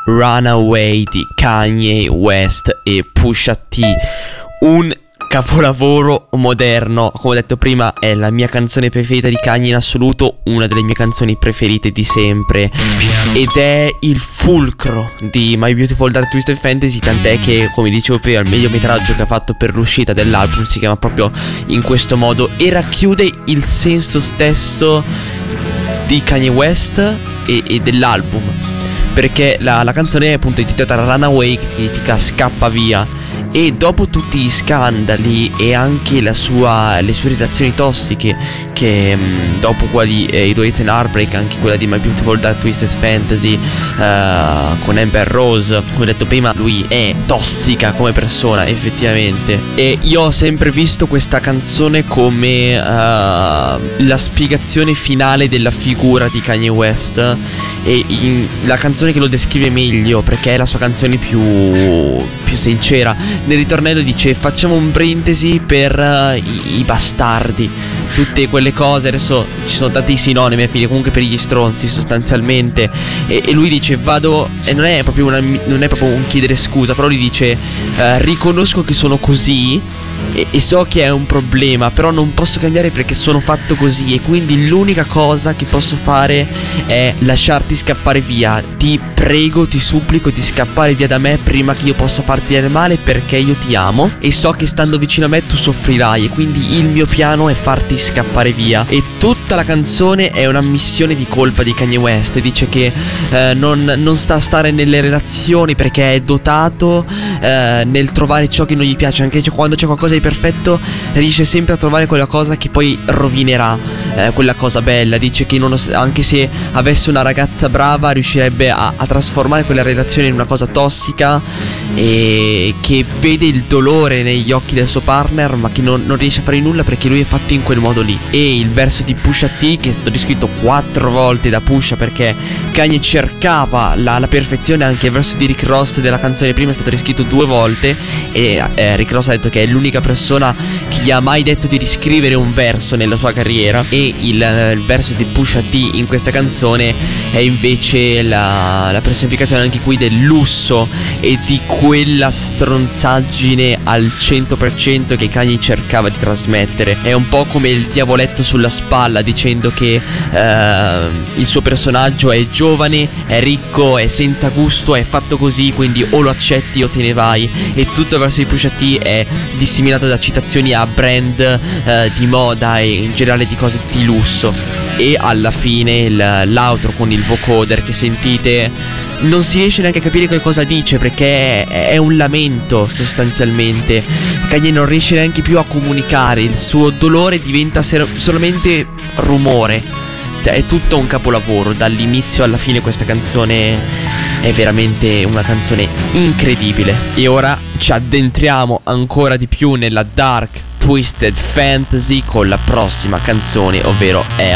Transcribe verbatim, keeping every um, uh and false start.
Runaway di Kanye West e Pusha T, un capolavoro moderno. Come ho detto prima, è la mia canzone preferita di Kanye in assoluto, una delle mie canzoni preferite di sempre, ed è il fulcro di My Beautiful Dark Twisted Fantasy, tant'è che, come dicevo prima, il mediometraggio che ha fatto per l'uscita dell'album si chiama proprio in questo modo e racchiude il senso stesso di Kanye West e, e dell'album, perché la, la canzone è appunto intitolata Runaway, che significa scappa via, e dopo tutti gli scandali e anche la sua, le sue relazioni tossiche, che mh, dopo quali eh, i due It's an Heartbreak, anche quella di My Beautiful Dark Twisted Fantasy uh, con Amber Rose, come ho detto prima, lui è tossica come persona effettivamente, e io ho sempre visto questa canzone come uh, la spiegazione finale della figura di Kanye West, e in, la canzone che lo descrive meglio, perché è la sua canzone più, più sincera. Nel ritornello dice: facciamo un parentesi per uh, i, i bastardi, tutte quelle cose. Adesso ci sono tanti sinonimi a fine, comunque per gli stronzi sostanzialmente, e, e lui dice vado, e non è proprio una, non è proprio un chiedere scusa, però lui dice uh, riconosco che sono così e, e so che è un problema, però non posso cambiare perché sono fatto così, e quindi l'unica cosa che posso fare è lasciarti scappare via. Ti prego, ti supplico di scappare via da me prima che io possa farti del male, perché io ti amo e so che stando vicino a me tu soffrirai, e quindi il mio piano è farti scappare via. E tutta la canzone è un'ammissione di colpa di Kanye West. Dice che eh, non, non sta a stare nelle relazioni perché è dotato eh, nel trovare ciò che non gli piace, anche quando c'è qualcosa di perfetto riesce sempre a trovare quella cosa che poi rovinerà eh, quella cosa bella. Dice che non, anche se avesse una ragazza brava riuscirebbe a, a trasformare quella relazione in una cosa tossica, e che vede il dolore negli occhi del suo partner ma che non, non riesce a fare nulla perché lui è fatto in quel modo lì. E il verso di Pusha T, che è stato riscritto quattro volte da Pusha perché Kanye cercava la, la perfezione, anche il verso di Rick Ross della canzone prima è stato riscritto due volte, e eh, Rick Ross ha detto che è l'unica persona che gli ha mai detto di riscrivere un verso nella sua carriera, e il, eh, il verso di Pusha T in questa canzone è invece la, la personificazione anche qui del lusso e di quella stronzaggine al cento per cento che Kanye cercava di trasmettere. È un po' come il diavoletto sulla spalla, dicendo che eh, il suo personaggio è giovane, è ricco, è senza gusto, è fatto così, quindi o lo accetti o te ne vai. E tutto il verso di Pusha T è disseminato da citazioni a brand eh, di moda e in generale di cose di lusso. E alla fine il, l'outro con il vocoder che sentite, non si riesce neanche a capire che cosa dice, perché è, è un lamento sostanzialmente. Kanye non riesce neanche più a comunicare, il suo dolore diventa ser- solamente rumore. È tutto un capolavoro dall'inizio alla fine. Questa canzone è veramente una canzone incredibile. E ora ci addentriamo ancora di più nella Dark Twisted Fantasy con la prossima canzone, ovvero è